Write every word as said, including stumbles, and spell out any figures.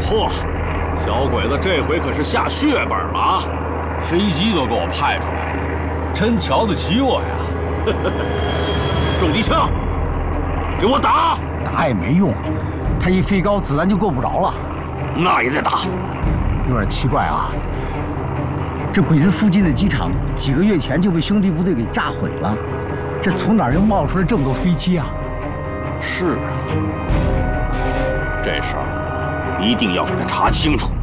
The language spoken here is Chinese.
错，小鬼子这回可是下血本了啊！ 飞机都给我派出来了，真瞧得起我呀！ 重机枪，给我打！ 打也没用，他一飞高，子弹就够不着了。 那也得打。 有点奇怪啊，这鬼子附近的机场几个月前就被兄弟部队给炸毁了，这从哪儿又冒出来这么多飞机啊？ 是啊，这事儿一定要给他查清楚。